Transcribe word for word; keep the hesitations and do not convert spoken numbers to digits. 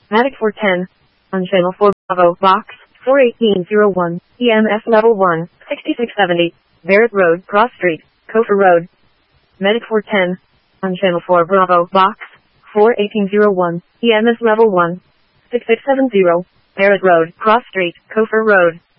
Medic four ten. On channel four Bravo, box four eighteen oh one, E M S level one, sixty-six seventy, Barrett Road, Cross Street, Cofer Road. Medic four ten. On channel four Bravo, box four eighteen oh one, E M S level one, sixty-six seventy, Barrett Road, Cross Street, Cofer Road.